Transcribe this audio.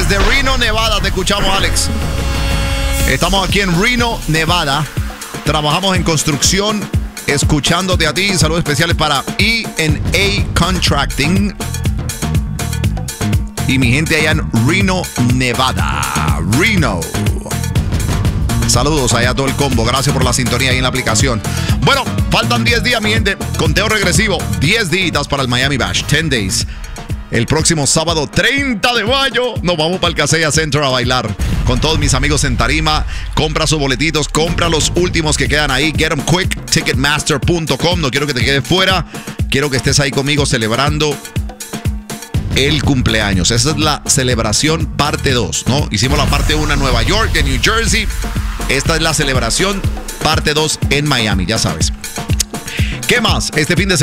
Desde Reno, Nevada, te escuchamos, Alex. Estamos aquí en Reno, Nevada. Trabajamos en construcción, escuchándote a ti. Saludos especiales para E&A Contracting y mi gente allá en Reno, Nevada. Reno. Saludos allá a todo el combo. Gracias por la sintonía ahí en la aplicación. Bueno, faltan 10 días, mi gente. Conteo regresivo. 10 días para el Miami Bash. 10 days. El próximo sábado 30 de mayo nos vamos para el Kaseya Center a bailar con todos mis amigos en tarima. Compra sus boletitos, compra los últimos que quedan ahí. Get them quick, ticketmaster.com. No quiero que te quedes fuera. Quiero que estés ahí conmigo celebrando el cumpleaños. Esa es la celebración parte 2, ¿no? Hicimos la parte 1 en Nueva York, en New Jersey. Esta es la celebración parte 2 en Miami, ya sabes. ¿Qué más? Este fin de semana